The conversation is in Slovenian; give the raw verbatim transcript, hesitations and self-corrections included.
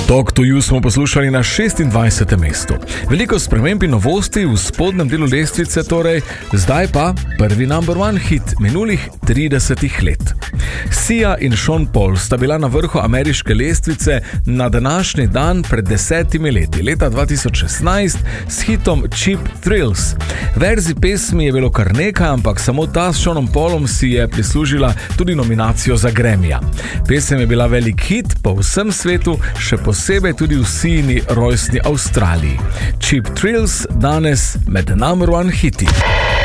Talk to You smo poslušali na šestindvajsetem mestu. Veliko sprememb in novosti v spodnjem delu lestvice, torej zdaj pa prvi number one hit minulih tridesetih let. Sia in Sean Paul sta bila na vrhu ameriške lestvice na današnji dan pred desetimi leti, leta dva tisoč šestnajst, s hitom Cheap Thrills. Verzij pesmi je bilo kar nekaj, ampak samo ta s Seanom Paulom si je prislužila tudi nominacijo za Grammyja. Pesem je bila velik hit po vsem svetu, še posebej tudi v Siini rojstni Avstraliji. Cheap Thrills danes med number one hiti.